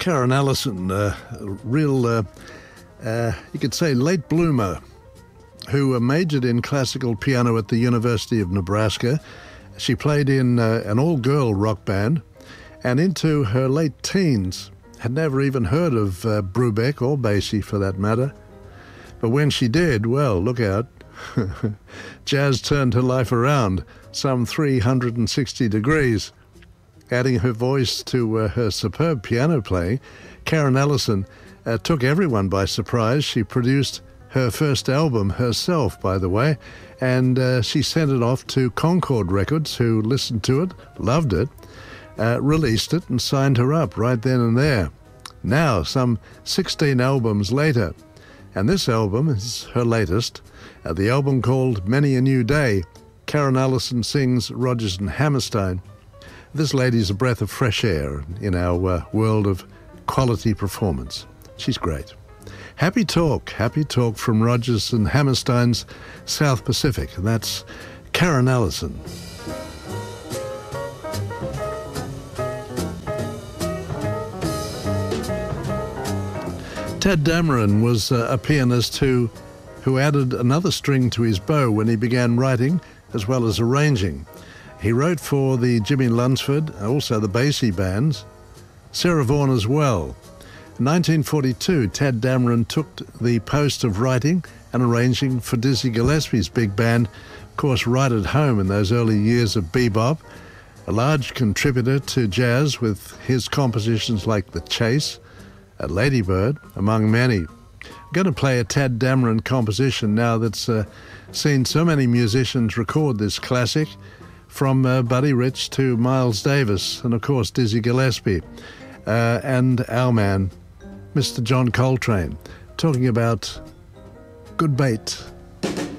Karen Allison, a real, you could say, late bloomer, who majored in classical piano at the University of Nebraska. She played in an all-girl rock band, and into her late teens had never even heard of Brubeck or Basie for that matter. But when she did, well, look out. Jazz turned her life around some 360 degrees. Adding her voice to her superb piano playing, Karen Allison took everyone by surprise. She produced her first album herself, by the way, and she sent it off to Concord Records, who listened to it, loved it, released it, and signed her up right then and there. Now, some 16 albums later, and this album is her latest, the album called Many a New Day. Karen Allison sings Rodgers and Hammerstein. This lady's a breath of fresh air in our world of quality performance. She's great. Happy talk from Rodgers and Hammerstein's South Pacific, and that's Karen Allison. Tadd Dameron was a pianist who added another string to his bow when he began writing as well as arranging. He wrote for the Jimmy Lunsford, also the Basie bands, Sarah Vaughan as well. In 1942, Tadd Dameron took the post of writing and arranging for Dizzy Gillespie's big band, of course right at home in those early years of bebop, a large contributor to jazz with his compositions like The Chase, Lady Bird, among many. I'm going to play a Tadd Dameron composition now that's seen so many musicians record this classic, from Buddy Rich to Miles Davis, and of course Dizzy Gillespie, and our man, Mr. John Coltrane, talking about Good Bait.